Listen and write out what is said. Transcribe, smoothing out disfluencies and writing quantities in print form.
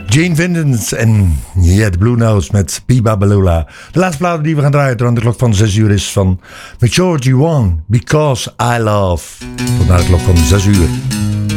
Gene Vincent en de Blue Notes met Biba Balula. De laatste plaat die we gaan draaien rond de klok van 6 uur is van McGeorgie One, Because I Love. Tot na de klok van 6 uur.